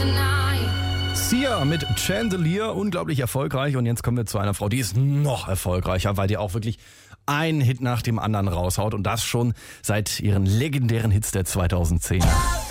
Sia mit Chandelier, unglaublich erfolgreich. Und jetzt kommen wir zu einer Frau, die ist noch erfolgreicher, weil die auch wirklich einen Hit nach dem anderen raushaut. Und das schon seit ihren legendären Hits der 2010er.